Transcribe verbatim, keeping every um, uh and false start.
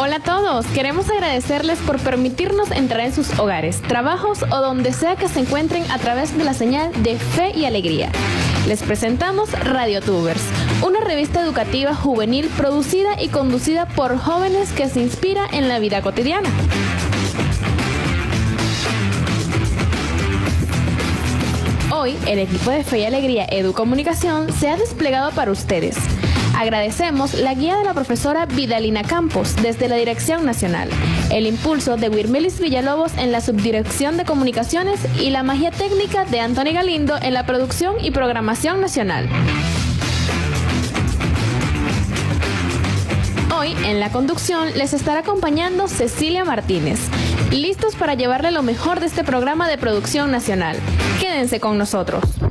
Hola a todos, queremos agradecerles por permitirnos entrar en sus hogares, trabajos o donde sea que se encuentren a través de la señal de Fe y Alegría. Les presentamos RadioTubers, una revista educativa juvenil producida y conducida por jóvenes que se inspira en la vida cotidiana. Hoy, el equipo de Fe y Alegría Educomunicación se ha desplegado para ustedes. Agradecemos la guía de la profesora Vidalina Campos desde la Dirección Nacional, el impulso de Wirmelis Villalobos en la Subdirección de Comunicaciones y la magia técnica de Anthony Galindo en la producción y programación nacional. Hoy, en la conducción, les estará acompañando Cecilia Martínez, listos para llevarle lo mejor de este programa de producción nacional. Quédense con nosotros.